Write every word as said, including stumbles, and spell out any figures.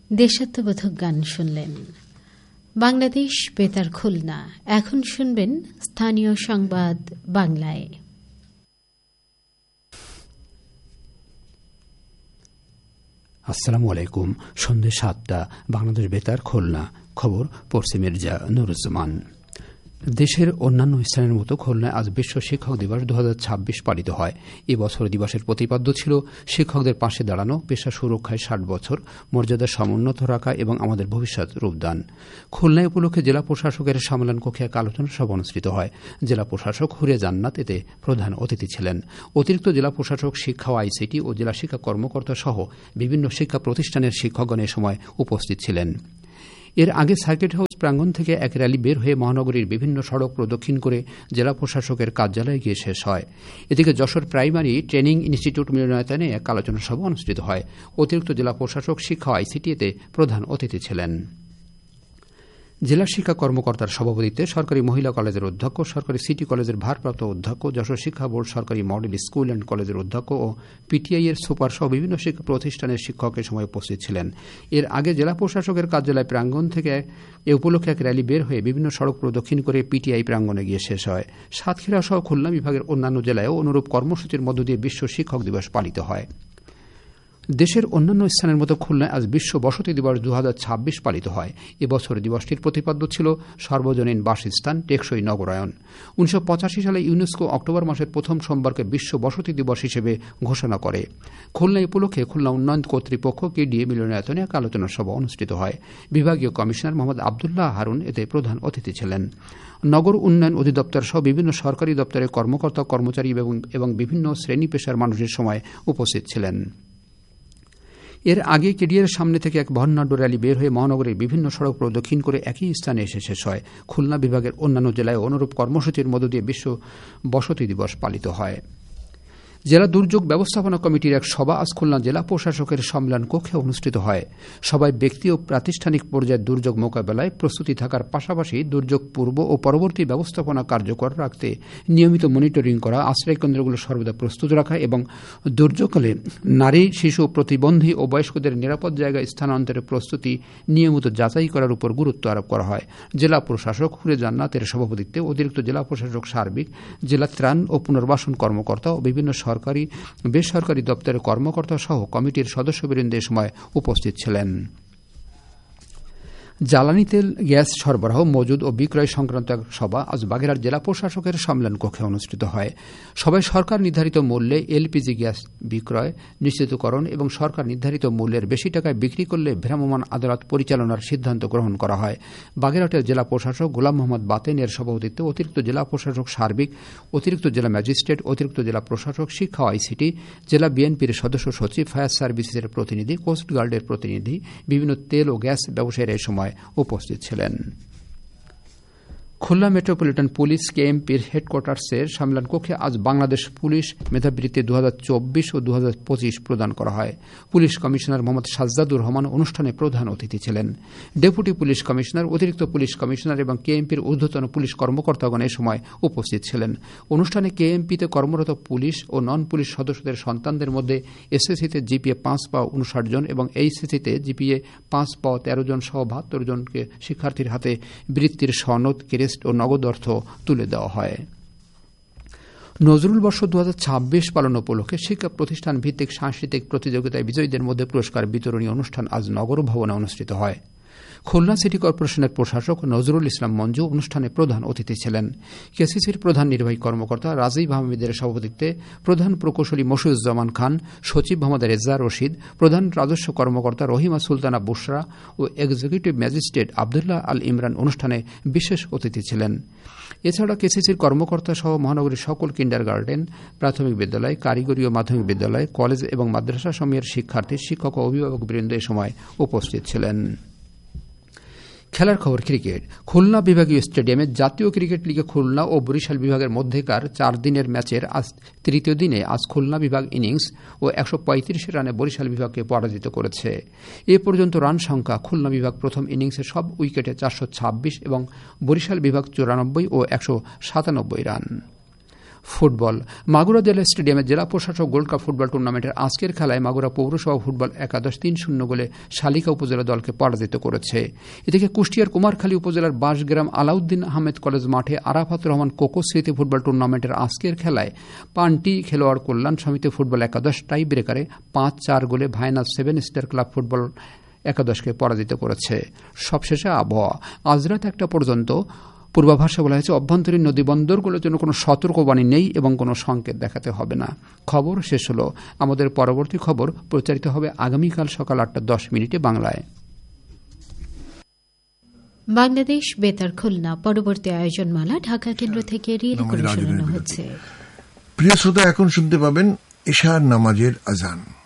দেশাত্মবোধক গান শুনলেন। বাংলাদেশ বেতার খুলনা। এখন শুনবেন স্থানীয় সংবাদ বাংলায়। আসসালামু আলাইকুম। সন্ধ্যে সাতটা, বাংলাদেশ বেতার খুলনা। খবর পড়ছে মির্জা নুরুজ্জামান। দেশের অন্যান্য স্থানের মতো খুলনায় আজ বিশ্ব শিক্ষক দিবস দু হাজার ছাব্বিশ পালিত হয়। এবছর দিবসের প্রতিপাদ্য ছিল শিক্ষকদের পাশে দাঁড়ানো, পেশা সুরক্ষায় ষাট বছর, মর্যাদা সমুন্নত রাখা এবং আমাদের ভবিষ্যৎ রূপদান। খুলনায় উপলক্ষে জেলা প্রশাসকের সম্মেলন কক্ষে এক আলোচনা সভা অনুষ্ঠিত হয়। জেলা প্রশাসক হুরে জান্নাত এতে প্রধান অতিথি ছিলেন। অতিরিক্ত জেলা প্রশাসক শিক্ষা ও আইসিটি ও জেলা শিক্ষা কর্মকর্তা সহ বিভিন্ন শিক্ষা প্রতিষ্ঠানের শিক্ষকগণ এ সময় উপস্থিত ছিলেন। এর আগে সার্কিট হাউস প্রাঙ্গণ থেকে এক র্যালি বের হয়ে মহানগরীর বিভিন্ন সড়ক প্রদক্ষিণ করে জেলা প্রশাসকের কার্যালয়ে গিয়ে শেষ হয়। এদিকে যশোর প্রাইমারি ট্রেনিং ইনস্টিটিউট মিলনায়তনে এক আলোচনা সভা অনুষ্ঠিত হয়। অতিরিক্ত জেলা প্রশাসক শিক্ষা আইসিটিতে প্রধান অতিথি ছিলেন। জেলা শিক্ষা কর্মকর্তার সভাপতিত্বে সরকারি মহিলা কলেজের অধ্যক্ষ, সরকারি সিটি কলেজের ভারপ্রাপ্ত অধ্যক্ষ, যশোর শিক্ষা বোর্ড সরকারি মডেল স্কুল অ্যান্ড কলেজের অধ্যক্ষ ও পিটিআই এর সুপার সহ বিভিন্ন শিক্ষা প্রতিষ্ঠানের শিক্ষক এ সময় উপস্থিত ছিলেন। এর আগে জেলা প্রশাসকের কার্যালয় প্রাঙ্গণ থেকে এ উপলক্ষে এক র্যালি বের হয়ে বিভিন্ন সড়ক প্রদক্ষিণ করে পিটিআই প্রাঙ্গণে গিয়ে শেষ হয়। সাতক্ষীরা সহ খুলনা বিভাগের অন্যান্য জেলায়ও অনুরূপ কর্মসূচির মধ্য দিয়ে বিশ্ব শিক্ষক দিবস পালিত হয়। দেশের অন্যান্য স্থানের মতো খুলনায় আজ বিশ্ব বসতি দিবস দু হাজার ছাব্বিশ পালিত হয়। এবছর দিবসটির প্রতিপাদ্য ছিল সর্বজনীন বাসস্থান, টেকসই নগরায়ন। উনিশশো পঁচাশি সালে ইউনেস্কো অক্টোবর মাসের প্রথম সোমবারকে বিশ্ব বসতি দিবস হিসেবে ঘোষণা করে। খুলনা উপলক্ষে খুলনা উন্নয়ন কর্তৃপক্ষ কেডিএ মিলনায়তনে এক আলোচনা সভা অনুষ্ঠিত হয়। বিভাগীয় কমিশনার মোহাম্মদ আবদুল্লাহ হারুন এতে প্রধান অতিথি ছিলেন। নগর উন্নয়ন অধিদপ্তর সহ বিভিন্ন সরকারি দপ্তরের কর্মকর্তা কর্মচারী এবং বিভিন্ন শ্রেণী পেশার মানুষের সময় উপস্থিত ছিলেন। এর আগে কেডিএর সামনে থেকে এক বর্ণাঢ্য র্যালি বের হয়ে মহানগরের বিভিন্ন সড়ক প্রদক্ষিণ করে একই স্থানে এসে শেষ হয়। খুলনা বিভাগের অন্যান্য জেলায় অনুরূপ কর্মসূচির মধ্য দিয়ে বিশ্ব বসতি দিবস পালিত হয়। জেলা দুর্যোগ ব্যবস্থাপনা কমিটির এক সভা আজ খুলনা জেলা প্রশাসকের সম্মেলন কক্ষে অনুষ্ঠিত হয়। সভায় ব্যক্তি ও প্রাতিষ্ঠানিক পর্যায়ে দুর্যোগ মোকাবেলায় প্রস্তুতি থাকার পাশাপাশি দুর্যোগ পূর্ব ও পরবর্তী ব্যবস্থাপনা কার্যকর রাখতে নিয়মিত মনিটরিং করা, আশ্রয় কেন্দ্রগুলো সর্বদা প্রস্তুত রাখা এবং দুর্যোগকালে নারী, শিশু, প্রতিবন্ধী ও বয়স্কদের নিরাপদ জায়গায় স্থানান্তরের প্রস্তুতি নিয়মিত যাচাই করার উপর গুরুত্ব আরোপ করা হয়। জেলা প্রশাসক হুরে জান্নাতের সভাপতিত্বে অতিরিক্ত জেলা প্রশাসক সার্বিক, জেলা ত্রাণ ও পুনর্বাসন কর্মকর্তা ও বিভিন্ন সরকারি বেসরকারি দপ্তরের কর্মকর্তা সহ কমিটির সদস্যবৃন্দ এ সময় উপস্থিত ছিলেন। জ্বালানি তেল, গ্যাস সরবরাহ, মজুদ ও বিক্রয় সংক্রান্ত এক সভা আজ বাগেরহাট জেলা প্রশাসকের সম্মেলন কক্ষে অনুষ্ঠিত হয়। সভায় সরকার নির্ধারিত মূল্যে এলপিজি গ্যাস বিক্রয় নিশ্চিতকরণ এবং সরকার নির্ধারিত মূল্যের বেশি টাকায় বিক্রি করলে ভ্রাম্যমাণ আদালত পরিচালনার সিদ্ধান্ত গ্রহণ করা হয়। বাগেরহাটের জেলা প্রশাসক গোলাম মোহাম্মদ বাতেন এর সভাপতিত্বে অতিরিক্ত জেলা প্রশাসক সার্বিক, অতিরিক্ত জেলা ম্যাজিস্ট্রেট, অতিরিক্ত জেলা প্রশাসক শিক্ষা ও আইসিটি, জেলা বিএনপির সদস্য সচিব, ফায়ার সার্ভিসের প্রতিনিধি, কোস্টগার্ডের প্রতিনিধি, বিভিন্ন তেল ও গ্যাস ব্যবসায়ীরা এই সময় উপস্থিত ছিলেন। খুলনা মেট্রোপলিটন পুলিশ কেএমপির হেডকোয়ার্টার্সের সম্মেলন কক্ষে আজ বাংলাদেশ পুলিশ মেধাবৃত্তি দু হাজার চব্বিশ ও দু হাজার পঁচিশ প্রদান করা হয়। পুলিশ কমিশনার মোহাম্মদ সাজ্জাদুর রহমান অনুষ্ঠানে প্রধান অতিথি ছিলেন। ডেপুটি পুলিশ কমিশনার, অতিরিক্ত পুলিশ কমিশনার এবং কেএমপির ঊর্ধ্বতন পুলিশ কর্মকর্তাগণ এ সময় উপস্থিত ছিলেন। অনুষ্ঠানে কেএমপিতে কর্মরত পুলিশ ও নন পুলিশ সদস্যদের সন্তানদের মধ্যে এসএসসিতে জিপিএ পাঁচ পাওয়া উনষাট জন এবং এইচএসসিতে জিপিএ পাঁচ পাওয়া তেরো জন সহ বাহাত্তর জনকে শিক্ষার্থীর হাতে বৃত্তির সনদ, ক্রেস্ট ও নগদ অর্থ তুলে দেওয়া হয়। নজরুল বর্ষ দু হাজার ছাব্বিশ পালন উপলক্ষে শিক্ষা প্রতিষ্ঠান ভিত্তিক সাংস্কৃতিক প্রতিযোগিতায় বিজয়ীদের মধ্যে পুরস্কার বিতরণী অনুষ্ঠান আজ নগর ভবনে অনুষ্ঠিত হয়। খুলনা সিটি কর্পোরেশনের প্রশাসক নজরুল ইসলাম মঞ্জু অনুষ্ঠানে প্রধান অতিথি ছিলেন। কেসিসির প্রধান নির্বাহী কর্মকর্তা রাজীব আহমেদের সভাপতিত্বে প্রধান প্রকৌশলী মশিউজ্জামান খান, সচিব মোহাম্মদ রেজা রশিদ, প্রধান রাজস্ব কর্মকর্তা রহিমা সুলতানা বুশরা ও এক্সিকিউটিভ ম্যাজিস্ট্রেট আবদুল্লাহ আল ইমরান অনুষ্ঠানে বিশেষ অতিথি ছিলেন। এছাড়া কেসিসির কর্মকর্তা সহ মহানগরীর সকল কিন্ডারগার্টেন, প্রাথমিক বিদ্যালয়, কারিগরি ও মাধ্যমিক বিদ্যালয়, কলেজ এবং মাদ্রাসা সমূহের শিক্ষার্থী, শিক্ষক ও অভিভাবকবৃন্দ এ সময় উপস্থিত ছিলেন। খেলার খবর ক্রিকেট। খুলনা বিভাগীয় স্টেডিয়ামে জাতীয় ক্রিকেট লিগে খুলনা ও বরিশাল বিভাগের মধ্যেকার চার দিনের ম্যাচের আজ তৃতীয় দিনে আজ খুলনা বিভাগ ইনিংস ও একশো পঁয়ত্রিশ রানে বরিশাল বিভাগকে পরাজিত করেছে। এ পর্যন্ত রান সংখ্যা খুলনা বিভাগ প্রথম ইনিংসে সব উইকেটে চারশো ছাব্বিশ এবং বরিশাল বিভাগ চুরানব্বই ও একশো সাতানব্বই রান। ফুটবল। মাগুরা জেলা স্টেডিয়ামে জেলা প্রশাসক গোল্ড কাপ ফুটবল টুর্নামেন্টের আজকের খেলায় মাগুরা পৌরসভা ফুটবল একাদশ তিন শূন্য গোলে শালিকা উপজেলা দলকে পরাজিত করেছে। এদিকে কুষ্টিয়ার কুমারখালী উপজেলার বাঁশগ্রাম আলাউদ্দিন আহমেদ কলেজ মাঠে আরাফাতুর রহমান কোকো স্মৃতি ফুটবল টুর্নামেন্টের আজকের খেলায় পান্টি খেলোয়াড় কল্যাণ সমিতি ফুটবল একাদশ টাই ব্রেকারে পাঁচ চার গোলে ভাইনাস সেভেন স্টার ক্লাব ফুটবল একাদশকে পরাজিত করেছে। সবশেষে আবহাওয়া। আজ রাত একটা পর্যন্ত পূর্বাভাসে বলা হয়েছে অভ্যন্তরীণ নদী বন্দরগুলোর জন্য কোনো সতর্কবাণী নেই এবং কোনো সংকেত দেখাতে হবে না। খবর শেষ হলো। আমাদের পরবর্তী খবর প্রচারিত হবে আগামীকাল সকাল আটটা দশ মিনিটে বাংলায়। বাংলাদেশ বেতার খুলনা পরবর্তী আয়োজনমালা ঢাকা কেন্দ্র থেকে রিলে করে শোনানো হচ্ছে। প্রিয় শ্রোতা, এখন শুনতে পাবেন এশার নামাজের আজান।